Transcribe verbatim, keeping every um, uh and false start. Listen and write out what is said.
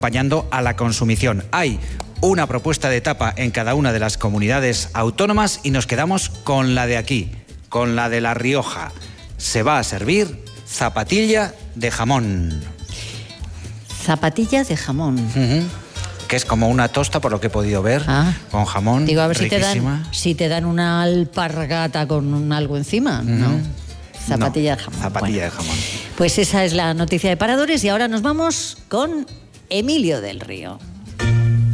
acompañando a la consumición. Hay una propuesta de tapa en cada una de las comunidades autónomas y nos quedamos con la de aquí, con la de La Rioja. Se va a servir zapatilla de jamón. Zapatilla de jamón. Uh-huh. Que es como una tosta, por lo que he podido ver, ah. con jamón. Digo, a ver si te, riquísima. dan, si te dan una alpargata con un algo encima. Uh-huh. No. Zapatilla no, de jamón. Zapatilla bueno, de jamón. Pues esa es la noticia de Paradores y ahora nos vamos con Emilio del Río.